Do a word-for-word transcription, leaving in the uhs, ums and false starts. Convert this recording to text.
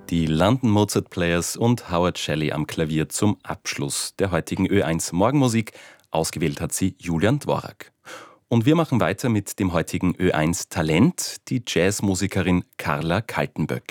Die London Mozart Players und Howard Shelley am Klavier zum Abschluss der heutigen Ö eins Morgenmusik. Ausgewählt hat sie Julian Dvorak. Und wir machen weiter mit dem heutigen Ö eins Talent, die Jazzmusikerin Carla Kaltenböck.